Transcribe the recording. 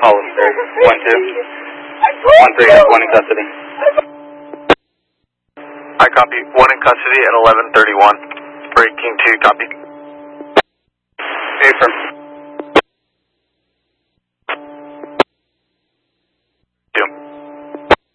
Hollister, 1-2. 1-3, that's 1 in custody. I copy. 1 in custody at 11:31. Breaking 2, copy. Affirm.